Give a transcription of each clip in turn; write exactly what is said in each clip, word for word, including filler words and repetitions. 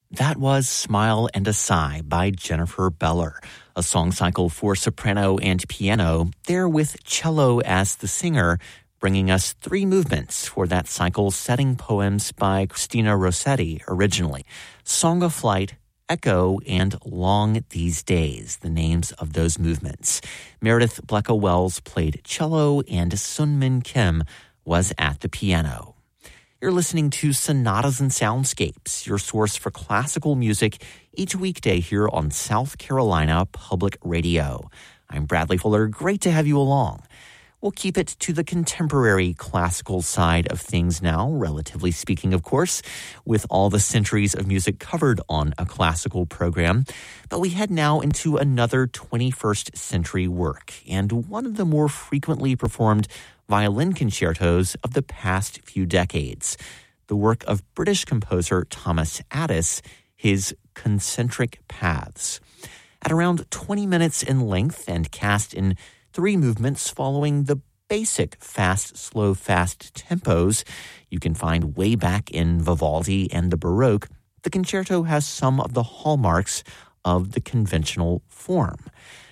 That was Smile and a Sigh by Jennifer Beller, a song cycle for soprano and piano, there with cello as the singer, bringing us three movements for that cycle, setting poems by Christina Rossetti originally. Song of Flight, Echo, and Long These Days, the names of those movements. Meredith Blecka-Wells played cello, and Sunmin Kim was at the piano. You're listening to Sonatas and Soundscapes, your source for classical music, each weekday here on South Carolina Public Radio. I'm Bradley Fuller. Great to have you along. We'll keep it to the contemporary classical side of things now, relatively speaking, of course, with all the centuries of music covered on a classical program. But we head now into another twenty-first century work, and one of the more frequently performed violin concertos of the past few decades, the work of British composer Thomas Addis, his Concentric Paths. At around twenty minutes in length and cast in three movements following the basic fast, slow, fast tempos you can find way back in Vivaldi and the Baroque, the concerto has some of the hallmarks of the conventional form.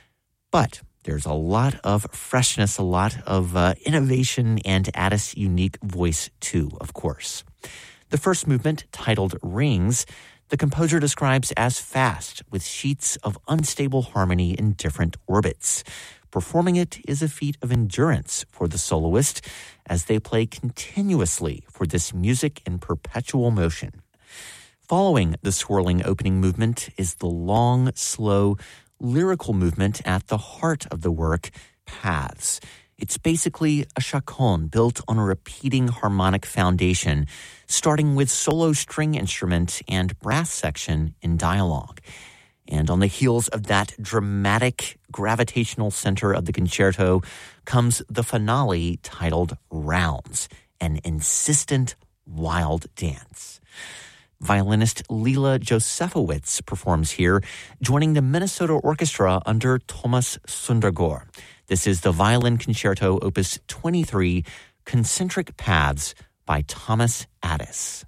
But there's a lot of freshness, a lot of uh, innovation, and Addis' unique voice too, of course. The first movement, titled Rings, the composer describes as fast, with sheets of unstable harmony in different orbits. Performing it is a feat of endurance for the soloist as they play continuously for this music in perpetual motion. Following the swirling opening movement is the long, slow, lyrical movement at the heart of the work, Paths. It's basically a chaconne built on a repeating harmonic foundation, starting with solo string instrument and brass section in dialogue. And on the heels of that dramatic gravitational center of the concerto comes the finale titled Rounds, an insistent, wild dance. Violinist Leela Josefowitz performs here, joining the Minnesota Orchestra under Thomas Sundergaard. This is the Violin Concerto Opus twenty-three, Concentric Paths by Thomas Addis.